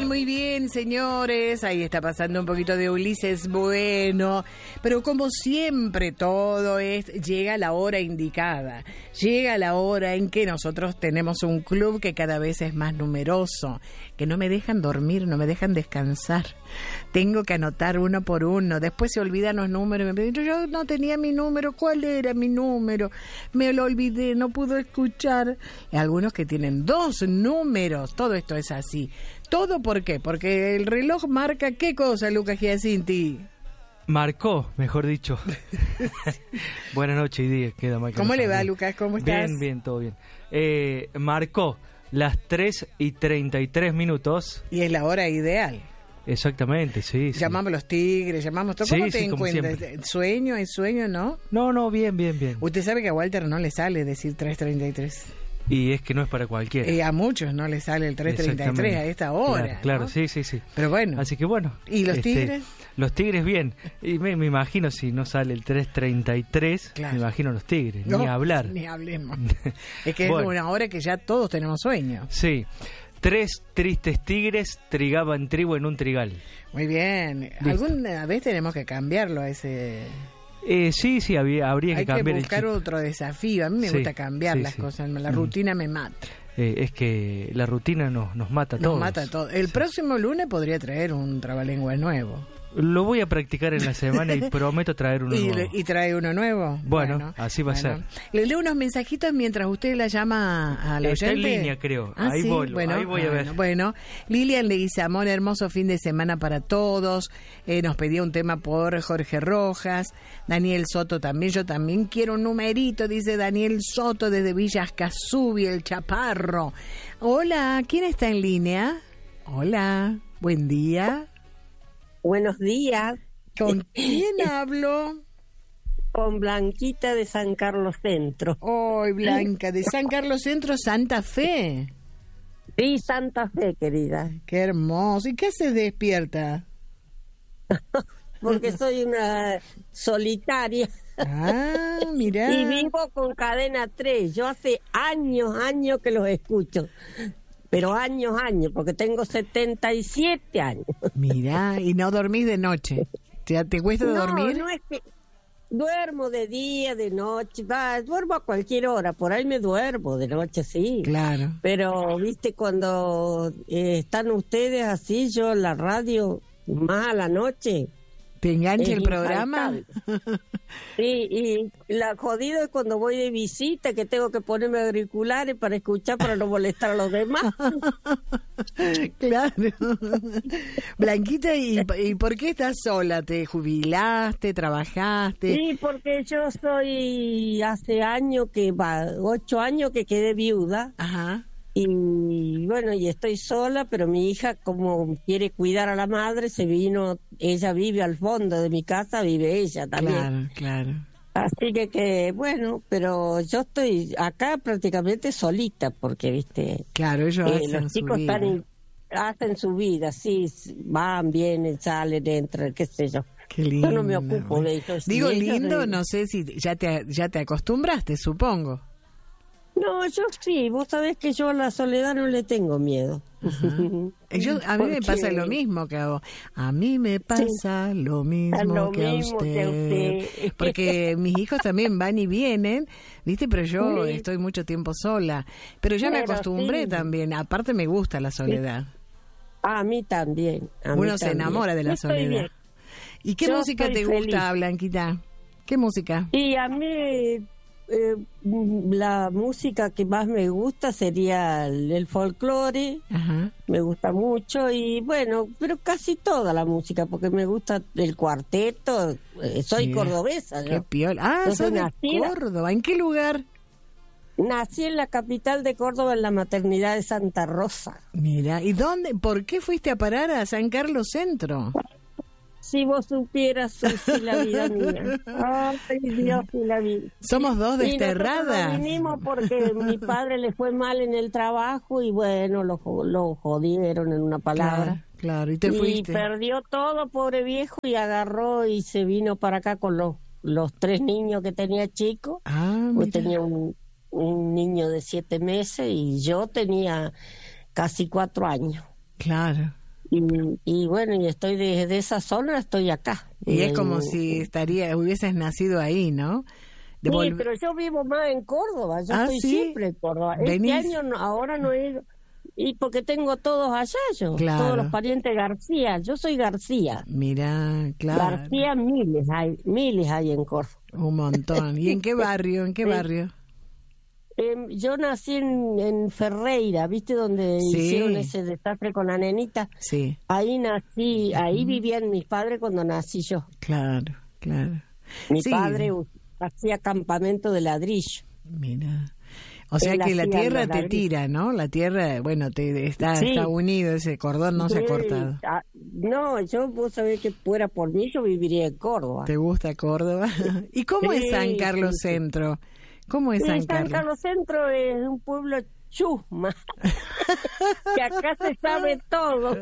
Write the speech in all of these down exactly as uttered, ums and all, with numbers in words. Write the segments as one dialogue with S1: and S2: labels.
S1: bien, muy bien, señores. Ahí está pasando un poquito de Ulises Bueno. Pero como siempre, todo es llega a la hora indicada. Llega la hora en que nosotros tenemos un club que cada vez es más numeroso, que no me dejan dormir, no me dejan descansar. Tengo que anotar uno por uno. Después se olvidan los números. Me dicen, yo no tenía mi número. ¿Cuál era mi número? Me lo olvidé, no pude escuchar. Y algunos que tienen dos números. Todo esto es así. ¿Todo por qué? Porque el reloj marca ¿qué cosa, Lucas Giacinti?
S2: Marcó, mejor dicho. Buenas noches y días. Queda mal que
S1: ¿Cómo
S2: no
S1: le va,
S2: bien.
S1: Lucas? ¿Cómo estás?
S2: Bien, bien, todo bien. Eh, marcó las tres y treinta y tres minutos.
S1: Y es la hora ideal.
S2: Exactamente, sí.
S1: Llamamos
S2: sí.
S1: los tigres, llamamos todo. ¿Cómo
S2: Sí,
S1: te
S2: sí, como
S1: encuentras?
S2: siempre.
S1: ¿Sueño? ¿Es sueño, no?
S2: No, no, bien, bien, bien.
S1: Usted sabe que a Walter no le sale decir tres treinta y tres.
S2: Y es que no es para cualquiera.
S1: Y a muchos no le sale el tres treinta y tres a esta hora.
S2: Claro, claro,
S1: ¿no?
S2: sí, sí, sí.
S1: Pero bueno.
S2: Así que bueno.
S1: ¿Y los
S2: este,
S1: tigres?
S2: Los tigres bien. Y me, me imagino si no sale el tres treinta y tres,
S1: Claro.
S2: me imagino los tigres.
S1: No,
S2: ni hablar.
S1: Ni hablemos. Es que
S2: Bueno.
S1: es una hora que ya todos tenemos sueño.
S2: Sí. Tres tristes tigres trigaban trigo en un trigal.
S1: Muy bien.
S2: Listo.
S1: Alguna vez tenemos que cambiarlo a ese...
S2: Eh, sí, sí, había, habría
S1: Hay
S2: que cambiar
S1: que buscar
S2: el chip.
S1: otro desafío. A mí me
S2: Sí,
S1: gusta cambiar
S2: sí,
S1: las
S2: sí.
S1: cosas. La
S2: Mm.
S1: rutina me mata.
S2: Eh, es que la rutina nos, nos mata a
S1: Nos
S2: todos.
S1: mata a todos. El
S2: Sí.
S1: próximo lunes podría traer un trabalengua nuevo.
S2: Lo voy a practicar en la semana y prometo traer uno
S1: ¿Y,
S2: nuevo.
S1: y trae uno nuevo?
S2: Bueno, así va a ser.
S1: Le leo unos mensajitos mientras usted la llama a la
S2: Está en
S1: oyente.
S2: línea, creo.
S1: Ah,
S2: Ahí
S1: sí,
S2: voy,
S1: bueno,
S2: ahí voy a ver.
S1: bueno, Bueno, Lilian le dice, amor, hermoso fin de semana para todos. Eh, nos pedía un tema por Jorge Rojas. Daniel Soto también. Yo también quiero un numerito, dice Daniel Soto desde Villas Casubi, el Chaparro. Hola, ¿quién está en línea? Hola, buen día.
S3: Buenos días,
S1: ¿Con quién hablo?
S3: con Blanquita de San Carlos Centro.
S1: Hoy, Blanca, de San Carlos Centro, Santa Fe.
S3: Sí, Santa Fe, querida,
S1: Qué hermoso. ¿Y qué se despierta?
S3: porque soy una solitaria
S1: Ah, mirá.
S3: y vivo con Cadena tres. Yo hace años, años que los escucho, pero años, años, porque tengo setenta y siete años.
S1: Mirá, y no dormís de noche. ¿Te, te cuesta
S3: No,
S1: dormir?
S3: no es que duermo de día, de noche, va, duermo a cualquier hora, por ahí me duermo de noche, sí.
S1: Claro.
S3: Pero, viste, cuando eh, están ustedes así, yo en la radio, más a la noche.
S1: ¿Te engancha
S3: es
S1: el programa?
S3: infaltable. Sí, y la jodido es cuando voy de visita, que tengo que ponerme auriculares para escuchar, para no molestar a los demás.
S1: Claro. Blanquita, ¿y, ¿y por qué estás sola? ¿Te jubilaste? ¿Trabajaste?
S3: Sí, porque yo soy, hace años que, va, ocho años que quedé viuda.
S1: Ajá.
S3: Y bueno, y estoy sola, pero mi hija, como quiere cuidar a la madre, se vino, ella vive al fondo de mi casa, vive ella también.
S1: Claro, claro.
S3: Así que, que bueno, pero yo estoy acá prácticamente solita, porque, viste,
S1: Claro, ellos
S3: eh,
S1: hacen
S3: los
S1: su
S3: chicos
S1: vida.
S3: están en- hacen su vida, sí, van, vienen, salen, entran, qué sé yo.
S1: Qué lindo.
S3: Yo no me ocupo de ellos.
S1: Digo
S3: Y ellos
S1: lindo,
S3: de-
S1: no sé si ya te, ya te acostumbraste, supongo.
S3: No, yo sí, vos sabés que yo a la soledad no le tengo miedo.
S1: Eh, Yo, a mí me
S3: Porque-
S1: pasa lo mismo que a vos. A mí me pasa lo mismo,
S3: lo
S1: que,
S3: mismo
S1: a
S3: que a
S1: usted.
S3: usted.
S1: Porque mis hijos también van y vienen, ¿viste? Pero yo
S3: Sí.
S1: estoy mucho tiempo sola. Pero ya me
S3: Pero
S1: acostumbré
S3: sí.
S1: también. Aparte me gusta la soledad.
S3: A mí también. a mí
S1: Uno se
S3: también.
S1: enamora de la
S3: Yo estoy
S1: soledad.
S3: bien.
S1: ¿Y qué
S3: Yo
S1: música te
S3: estoy
S1: gusta,
S3: feliz.
S1: Blanquita? ¿Qué música?
S3: Y a mí eh, la música que más me gusta sería el, el folclore,
S1: Ajá.
S3: me gusta mucho y bueno, pero casi toda la música, porque me gusta el cuarteto, eh, soy
S1: Mira,
S3: cordobesa.
S1: Qué
S3: yo.
S1: piola. Ah,
S3: Yo
S1: sos
S3: soy
S1: de
S3: nacida-
S1: Córdoba. ¿En qué lugar?
S3: Nací en la capital de Córdoba, en la maternidad de Santa Rosa.
S1: Mira, ¿y dónde? ¿Por qué fuiste a parar a San Carlos Centro?
S3: Si vos supieras, Susi, la vida mía. Ay, Dios y la vida.
S1: Somos dos
S3: Y nosotros
S1: desterradas.
S3: nos vinimos porque mi padre le fue mal en el trabajo y bueno, lo, jo- lo jodieron en una palabra.
S1: Claro, claro, y te
S3: y
S1: fuiste.
S3: perdió todo, pobre viejo, y agarró y se vino para acá con los, los tres niños que tenía chico.
S1: Ah,
S3: Pues
S1: mira.
S3: tenía un, un niño de siete meses y yo tenía casi cuatro años.
S1: Claro.
S3: Y, y bueno, y estoy desde de esa zona, estoy acá.
S1: Y es
S3: en,
S1: como si estaría, hubieses nacido ahí, ¿no?
S3: Sí, Vol- pero yo vivo más en Córdoba, yo
S1: ¿Ah,
S3: estoy
S1: sí?
S3: siempre en Córdoba.
S1: ¿Venís?
S3: Este año no, ahora no he ido, y porque tengo todos allá yo,
S1: Claro.
S3: todos los parientes García, yo soy García.
S1: Mirá, claro.
S3: García miles hay, miles hay en Córdoba.
S1: Un montón. ¿Y en qué barrio? ¿En qué
S3: Sí.
S1: barrio?
S3: Eh, yo nací en, en Ferreira, ¿viste? Donde
S1: Sí.
S3: hicieron ese desastre con la nenita.
S1: Sí,
S3: Ahí nací, ahí vivían mis padres cuando nací yo.
S1: claro, claro.
S3: Mi
S1: Sí.
S3: padre u- hacía campamento de ladrillo.
S1: Mira. O sea
S3: Él
S1: que la
S3: hacía
S1: tierra
S3: los
S1: te
S3: ladrillos.
S1: tira, ¿no? La tierra, bueno, te está,
S3: Sí.
S1: está unido, ese cordón no se ha
S3: Sí,
S1: cortado.
S3: ah, no, yo vos sabés que fuera por mí yo viviría en Córdoba.
S1: ¿Te gusta Córdoba? ¿Y cómo
S3: Sí,
S1: es San Carlos
S3: sí, sí.
S1: Centro? ¿Cómo es
S3: Sí,
S1: San
S3: San
S1: Carlos?
S3: Carlos Centro es un pueblo chusma, que acá se sabe todo.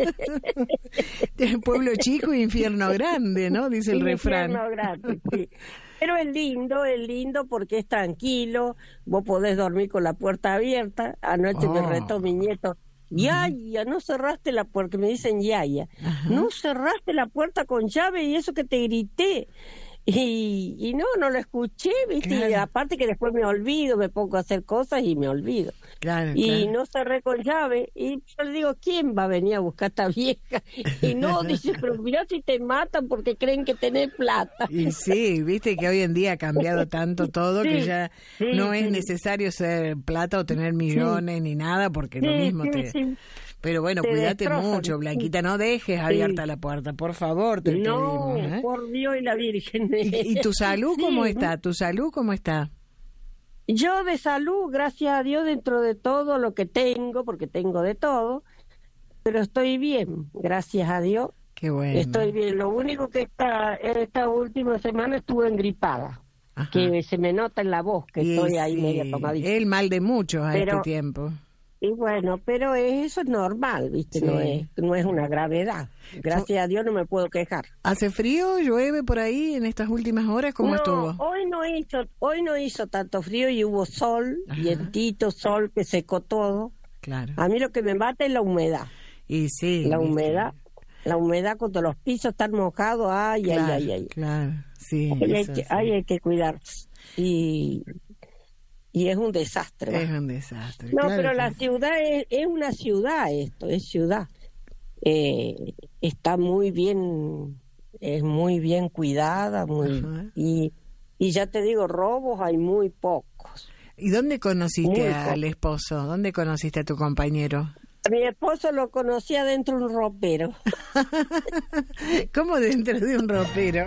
S1: Pueblo chico, infierno grande, ¿no? Dice el
S3: Un
S1: refrán.
S3: infierno grande, sí. Pero es lindo, es lindo porque es tranquilo, vos podés dormir con la puerta abierta. Anoche me
S1: Oh.
S3: retó mi nieto, Yaya, no cerraste la puerta, me dicen Yaya,
S1: Ajá.
S3: no cerraste la puerta con llave y eso que te grité. Y, y no, no lo escuché, ¿viste? Y
S1: Claro.
S3: aparte que después me olvido, me pongo a hacer cosas y me olvido.
S1: Claro,
S3: Y
S1: claro.
S3: no cerré con llave. Y yo le digo, ¿quién va a venir a buscar a esta vieja? Y no, dice, pero mirá si te matan porque creen que tenés plata.
S1: Y sí, viste que hoy en día ha cambiado tanto todo que
S3: Sí,
S1: ya
S3: sí,
S1: no es
S3: sí.
S1: necesario ser plata o tener millones ni nada porque lo
S3: Sí,
S1: mismo
S3: sí,
S1: te...
S3: sí.
S1: Pero bueno,
S3: Te
S1: cuídate
S3: destrozan.
S1: mucho, Blanquita, no dejes
S3: Sí.
S1: abierta la puerta, por favor, te
S3: No,
S1: pedimos. ¿eh?
S3: por Dios y la Virgen.
S1: ¿Y, y tu salud
S3: Sí.
S1: cómo está? ¿Tu salud cómo está?
S3: Yo de salud, gracias a Dios, dentro de todo lo que tengo, porque tengo de todo, pero estoy bien, gracias a Dios.
S1: Qué bueno.
S3: Estoy bien. Lo único que esta, esta última semana estuve engripada,
S1: Ajá.
S3: que se me nota en la voz, que
S1: Y
S3: estoy ahí
S1: sí,
S3: media tomadita.
S1: el mal de muchos a
S3: Pero-
S1: este tiempo.
S3: Y bueno, pero eso es normal, ¿viste?
S1: Sí.
S3: No es, no es una gravedad. Gracias a Dios no me puedo quejar.
S1: ¿Hace frío? ¿Llueve por ahí en estas últimas horas? ¿Cómo
S3: no,
S1: estuvo?
S3: hoy no hizo, hoy no hizo tanto frío y hubo sol,
S1: Ajá.
S3: vientito, sol que secó todo.
S1: Claro.
S3: A mí lo que me mata es la humedad.
S1: Y sí.
S3: La
S1: viste.
S3: humedad, la humedad cuando los pisos están mojados, ay,
S1: Claro,
S3: ay, ay, ay.
S1: claro, sí.
S3: Ay, hay
S1: eso
S3: que,
S1: sí.
S3: ay, hay que cuidarse. Y, y es un desastre. ¿va?
S1: Es un desastre.
S3: No,
S1: claro
S3: pero
S1: que
S3: la
S1: sí.
S3: ciudad es, es una ciudad esto, es ciudad. Eh, está muy bien, es muy bien cuidada, muy
S1: Ajá.
S3: y, y ya te digo, robos hay muy pocos.
S1: ¿Y dónde conociste
S3: Muy
S1: al
S3: poco.
S1: esposo? ¿Dónde conociste a tu compañero?
S3: A mi esposo lo conocía dentro de un ropero.
S1: ¿Cómo dentro de un ropero?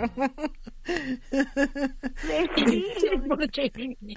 S3: Porque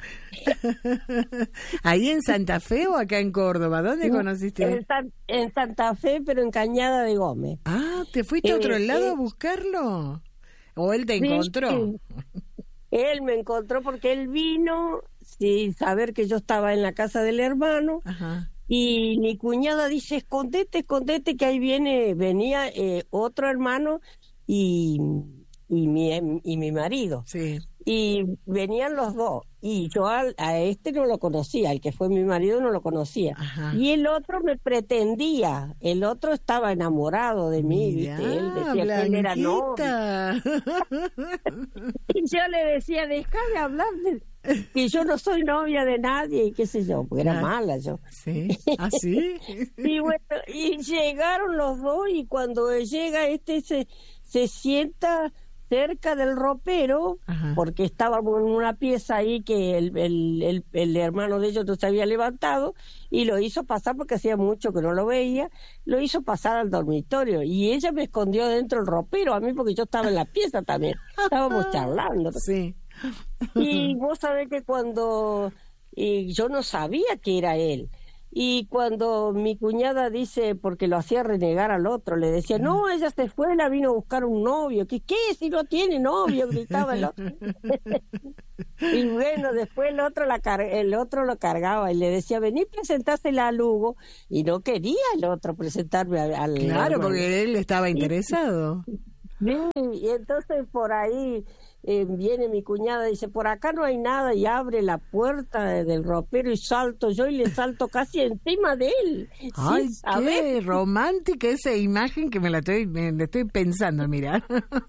S1: ¿Ahí en Santa Fe o acá en Córdoba? ¿Dónde conociste?
S3: en, San- en Santa Fe, pero en Cañada de Gómez.
S1: Ah, ¿te fuiste a
S3: Eh,
S1: otro lado
S3: eh.
S1: a buscarlo? ¿O él te encontró?
S3: Sí, sí. Él me encontró porque él vino sin saber que yo estaba en la casa del hermano.
S1: Ajá.
S3: Y mi cuñada dice, escondete, escondete, que ahí viene, venía eh, otro hermano y, y, mi, y mi marido.
S1: Sí.
S3: Y venían los dos. Y yo al, a este no lo conocía, el que fue mi marido no lo conocía.
S1: Ajá.
S3: Y el otro me pretendía, el otro estaba enamorado de mí,
S1: Mirá,
S3: ¿viste? Él decía que él era novio.
S1: Blanquita.
S3: Y yo le decía, deja de hablar, de, que yo no soy novia de nadie y qué sé yo, porque era
S1: Claro.
S3: mala yo.
S1: Sí, ¿así?
S3: Y bueno, y llegaron los dos y cuando llega este se, se sienta cerca del ropero,
S1: Ajá.
S3: porque estábamos en una pieza ahí que el, el, el, el hermano de ellos no se había levantado y lo hizo pasar porque hacía mucho que no lo veía, lo hizo pasar al dormitorio y ella me escondió dentro del ropero a mí porque yo estaba en la pieza también, estábamos charlando.
S1: Sí.
S3: Y vos sabés que cuando y yo no sabía que era él. Y cuando mi cuñada dice, porque lo hacía renegar al otro, le decía, no, ella se fue, la vino a buscar un novio. ¿Qué, qué si no tiene novio? Gritaba el otro. Y bueno, después el otro, la car el otro lo cargaba y le decía, vení, presentásela a Lugo. Y no quería el otro presentarme a- al...
S1: Claro,
S3: hermano.
S1: porque él estaba interesado.
S3: Sí, y entonces por ahí eh, viene mi cuñada y dice, por acá no hay nada, y abre la puerta del ropero y salto yo y le salto casi encima de él.
S1: Ay,
S3: ¿sí?
S1: qué romántica esa imagen que me la estoy, me la estoy pensando, mira.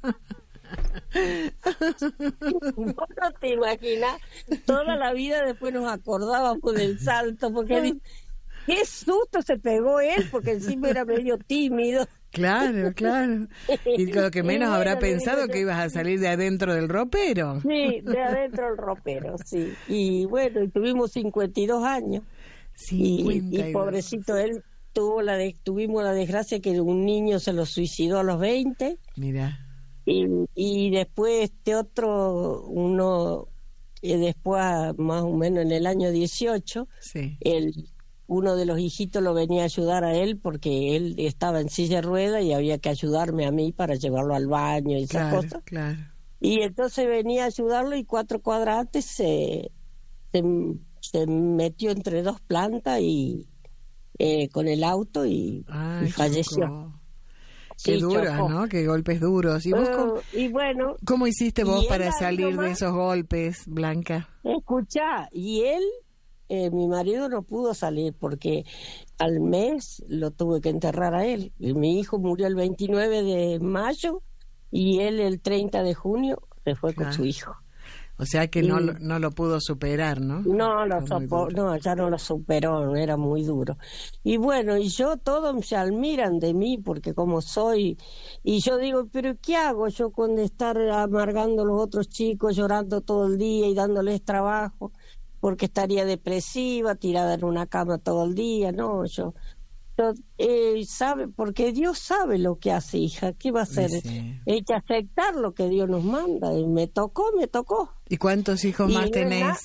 S3: Vos no te imaginas, toda la vida después nos acordábamos del salto, porque qué susto se pegó él, porque encima era medio tímido.
S1: Claro, claro. Y lo que menos
S3: Y bueno,
S1: habrá pensado
S3: yo,
S1: que ibas a salir de adentro del ropero.
S3: Sí, de adentro del ropero, sí. Y bueno, y tuvimos cincuenta y dos años.
S1: cincuenta y dos.
S3: Y, y pobrecito, él tuvo la de, tuvimos la desgracia que un niño se lo suicidó a los veinte.
S1: Mira.
S3: Y, y después este otro, uno, y después más o menos en el año dieciocho,
S1: sí.
S3: el uno de los hijitos lo venía a ayudar a él porque él estaba en silla de ruedas y había que ayudarme a mí para llevarlo al baño y esas
S1: claro,
S3: cosas.
S1: Claro.
S3: Y entonces venía a ayudarlo y cuatro cuadras antes se, se, se metió entre dos plantas y eh, con el auto y,
S1: Ay,
S3: y falleció.
S1: Chocó. Qué
S3: Sí,
S1: duras,
S3: chocó.
S1: ¿no? Qué golpes duros. ¿Y vos cómo,
S3: Uh, y bueno,
S1: cómo hiciste vos
S3: y él
S1: para
S3: ahí
S1: salir
S3: nomás-
S1: de esos golpes, Blanca?
S3: escuchá, y él, eh, mi marido no pudo salir porque al mes lo tuve que enterrar a él. Y mi hijo murió el veintinueve de mayo y él el treinta de junio se fue
S1: Claro.
S3: con su hijo.
S1: O sea que
S3: Y-
S1: no, lo- no lo pudo superar, ¿no?
S3: No, lo
S1: Fue muy
S3: sopo-
S1: duro.
S3: no, ya no lo superó, era muy duro. Y bueno, y yo todos se admiran de mí porque como soy, y yo digo, pero ¿qué hago yo con estar amargando a los otros chicos, llorando todo el día y dándoles trabajo? Porque estaría depresiva, tirada en una cama todo el día, no, yo... yo eh, sabe, porque Dios sabe lo que hace, hija, ¿qué va a hacer?
S1: Sí.
S3: Hay que aceptar lo que Dios nos manda, y me tocó, me tocó.
S1: ¿Y cuántos hijos
S3: Y
S1: más
S3: no es
S1: tenés?
S3: nada.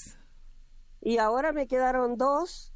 S3: Y ahora me quedaron dos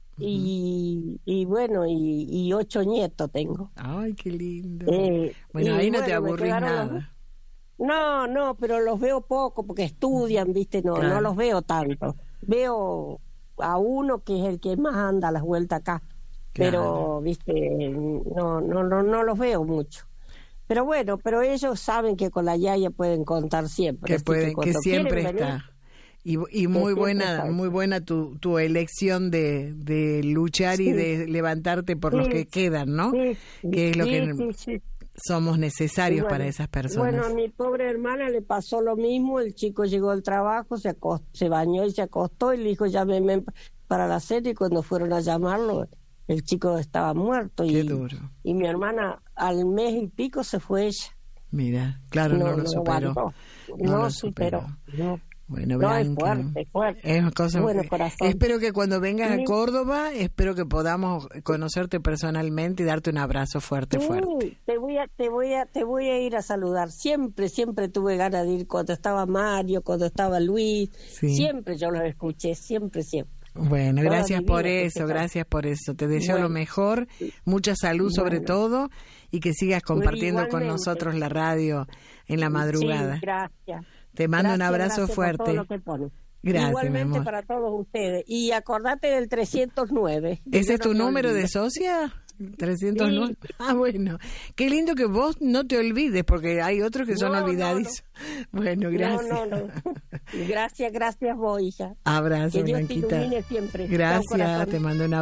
S3: y, y bueno, y, y ocho nietos tengo.
S1: Ay, qué lindo.
S3: Eh,
S1: bueno,
S3: y
S1: ahí no te
S3: bueno, me
S1: aburrís
S3: quedaron los-
S1: nada.
S3: No, no, pero los veo poco porque estudian, ¿viste? No,
S1: Claro.
S3: no los veo tanto. Veo a uno que es el que más anda a las vueltas acá, pero,
S1: Claro.
S3: ¿viste? No, no, no, no los veo mucho. Pero bueno, pero ellos saben que con la yaya pueden contar siempre.
S1: Que
S3: así
S1: pueden, que
S3: cuando
S1: siempre
S3: quieren venir,
S1: está. Y, y muy
S3: siempre
S1: buena,
S3: está.
S1: muy buena tu, tu elección de, de luchar y
S3: Sí.
S1: de levantarte por los
S3: Sí.
S1: que quedan, ¿no?
S3: Sí,
S1: Que es lo
S3: sí,
S1: que
S3: sí, sí.
S1: somos necesarios
S3: Y bueno,
S1: para esas personas.
S3: Bueno, a mi pobre hermana le pasó lo mismo. El chico llegó al trabajo, se acostó, se bañó y se acostó y le dijo, llámeme para la cena. Y cuando fueron a llamarlo, el chico estaba muerto.
S1: Qué
S3: y,
S1: duro.
S3: y mi hermana al mes y pico se fue ella.
S1: Mira, claro, no, lo superó.
S3: aguantó,
S1: No
S3: No,
S1: lo
S3: superó.
S1: superó.
S3: No,
S1: Bueno,
S3: no, es
S1: Blanca.
S3: fuerte, es fuerte.
S1: Es una cosa
S3: Bueno,
S1: que-
S3: corazón.
S1: espero que cuando vengas a
S3: Mi-
S1: Córdoba, espero que podamos conocerte personalmente y darte un abrazo fuerte,
S3: Sí,
S1: fuerte.
S3: te voy a, te voy a, te voy a ir a saludar. Siempre, siempre tuve ganas de ir cuando estaba Mario, cuando estaba Luis.
S1: Sí.
S3: Siempre yo los escuché, siempre, siempre.
S1: Bueno,
S3: Toda
S1: gracias
S3: mi
S1: por
S3: vida,
S1: eso,
S3: porque-
S1: gracias por eso. Te deseo
S3: Bueno.
S1: lo mejor, mucha salud sobre
S3: Bueno.
S1: todo y que sigas compartiendo con
S3: igualmente.
S1: nosotros la radio en la madrugada.
S3: Sí, gracias.
S1: Te mando un
S3: Gracias,
S1: abrazo
S3: gracias por
S1: fuerte.
S3: todo lo que ponen.
S1: Gracias,
S3: Igualmente
S1: mi amor.
S3: para todos ustedes. Y acordate del trescientos nueve. que
S1: ¿Ese
S3: yo
S1: es tu
S3: no me
S1: número de
S3: olvido.
S1: socia? trescientos nueve.
S3: Sí.
S1: Ah, bueno. Qué lindo que vos no te olvides, porque hay otros que son
S3: No, no,
S1: olvidadizos. Bueno, gracias.
S3: No, no, no. Gracias, gracias vos, hija.
S1: Abrazo,
S3: Que Dios te
S1: Blanquita.
S3: ilumine siempre. Chao,
S1: Gracias,
S3: corazón.
S1: te mando un